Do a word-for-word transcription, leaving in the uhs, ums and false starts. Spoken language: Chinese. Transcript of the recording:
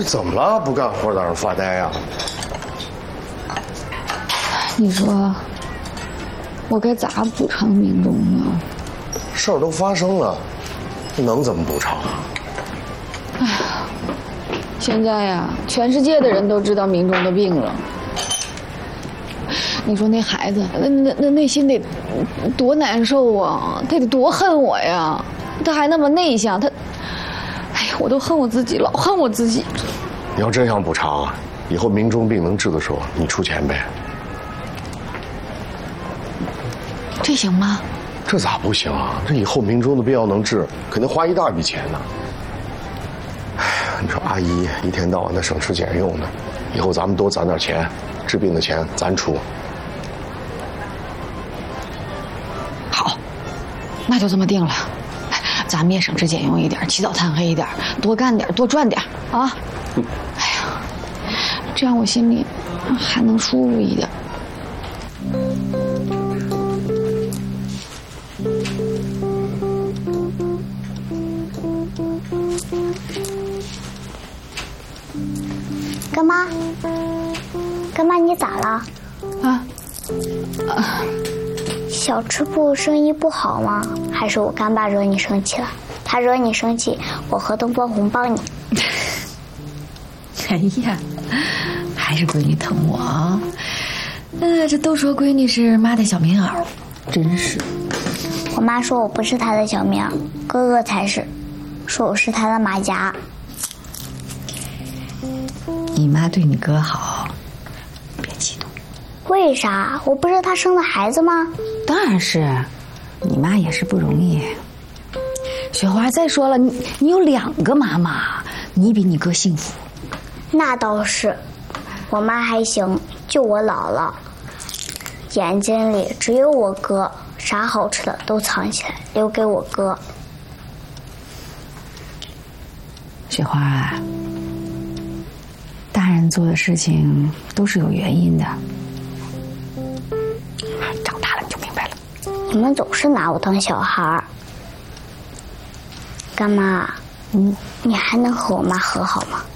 这怎么了？不干活在那发呆呀？ 你说，我该咋补偿明忠呢？ 事儿都发生了，能怎么补偿啊？ 哎呀，现在呀，全世界的人都知道明忠的病了。你说那孩子，那那那内心得多难受啊！他得多恨我呀！他还那么内向，他，哎呀，我都恨我自己，老恨我自己。 你要真想补偿，以后明忠病能治的时候，你出钱呗。 这行吗？ 这咋不行啊？这以后明忠的病要能治，肯定花一大笔钱呢。哎呀，你说阿姨一天到晚的省吃俭用的，以后咱们多攒点钱，治病的钱咱出。 好，那就这么定了。咱们也省吃俭用一点，起早贪黑一点，多干点，多赚点啊！嗯、哎呀，这样我心里还能舒服一点。 干妈，干妈，你咋了？啊？啊？小吃部生意不好吗？还是我干爸惹你生气了？他惹你生气，我和东方红帮你。 哎呀，还是闺女疼我啊！呃，这都说闺女是妈的小棉袄，真是。 我妈说我不是她的小棉袄，哥哥才是，说我是她的马甲。 你妈对你哥好，别嫉妒。 为啥？我不是她生的孩子吗？ 当然是，你妈也是不容易。雪花，再说了，你你有两个妈妈，你比你哥幸福。 那倒是，我妈还行，就我姥姥，眼睛里只有我哥，啥好吃的都藏起来，留给我哥。 雪花啊，大人做的事情都是有原因的，长大了你就明白了。 你们总是拿我当小孩儿。干妈，嗯，你还能和我妈和好吗？